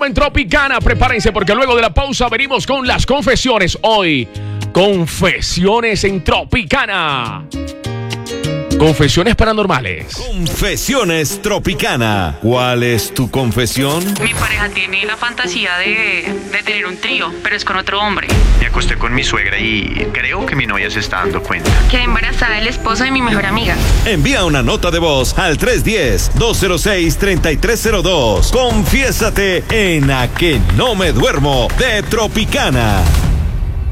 Duermo en Tropicana. Prepárense porque luego de la pausa venimos con las confesiones. Hoy, confesiones en Tropicana. Confesiones paranormales. Confesiones Tropicana. ¿Cuál es tu confesión? Mi pareja tiene la fantasía de tener un trío, pero es con otro hombre. Me acosté con mi suegra y creo que mi novia se está dando cuenta. Quedé embarazada del esposo de mi mejor amiga. Envía una nota de voz al 310-206-3302. Confiésate en A que no me duermo de Tropicana.